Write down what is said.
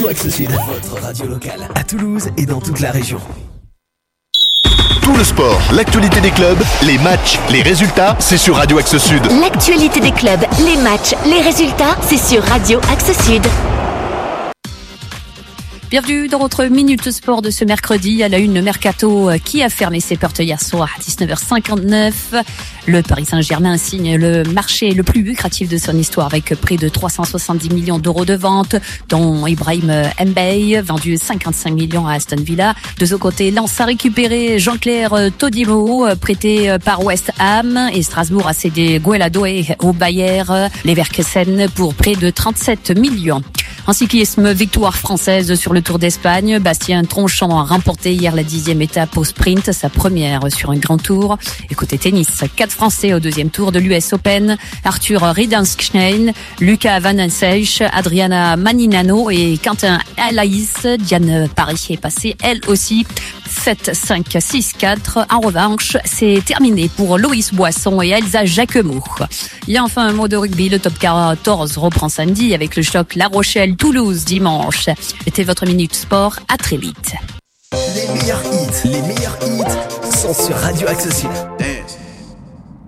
Radio Axe Sud, votre radio locale, à Toulouse et dans toute la région. Tout le sport, l'actualité des clubs, les matchs, les résultats, c'est sur Radio Axe Sud. L'actualité des clubs, les matchs, les résultats, c'est sur Radio Axe Sud. Bienvenue dans votre Minute Sport de ce mercredi. À la une, le Mercato qui a fermé ses portes hier soir à 19h59. Le Paris Saint-Germain signe le marché le plus lucratif de son histoire avec près de 370 millions d'euros de vente, dont Ibrahim Mbaye, vendu 55 millions à Aston Villa. De ce côté, Lens a récupéré Jean-Claire Todibo, prêté par West Ham, et Strasbourg a cédé Gueuladoé au Bayer Leverkusen pour près de 37 millions. En cyclisme, victoire française sur le Tour d'Espagne. Bastien Tronchamp a remporté hier la 10e étape au sprint, sa première sur un grand tour. Et côté tennis, 4 Français au deuxième tour de l'US Open. Arthur Ridensknein, Lucas Van Anseych, Adriana Maninano et Quentin Alaïs. Diane Paris est passée elle aussi 7-5-6-4. En revanche, c'est terminé pour Loïs Boisson et Elsa Jacquemot. Il y a enfin un mot de rugby. Le top 14 reprend samedi avec le choc La Rochelle-Toulouse dimanche. C'était votre Minute Sport. À très vite. Les meilleurs hits sont sur Radio Axe Sud.